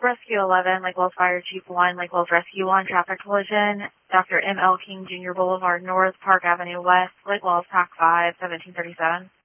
Rescue 11, Lake Wells Fire Chief 1, Lake Wells Rescue 1, traffic collision, Dr. M.L. King Jr. Boulevard North, Park Avenue West, Lake Wells, TAC 5, 1737.